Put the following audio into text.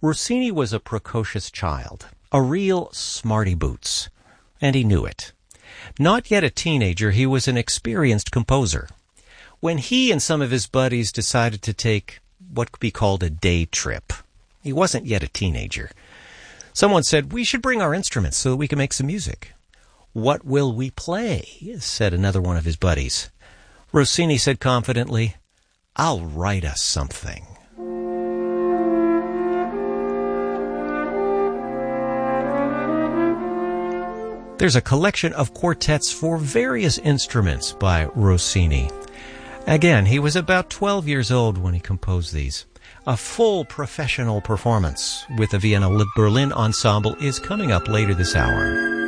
Rossini was a precocious child, a real smarty boots, and he knew it. Not yet a teenager, he was an experienced composer. When he and some of his buddies decided to take what could be called a day trip, he wasn't yet a teenager. Someone said, "We should bring our instruments so that we can make some music." "What will we play?" said another one of his buddies. Rossini said confidently, "I'll write us something." There's a collection of quartets for various instruments by Rossini. Again, he was about 12 years old when he composed these. A full professional performance with the Vienna Berlin Ensemble is coming up later this hour.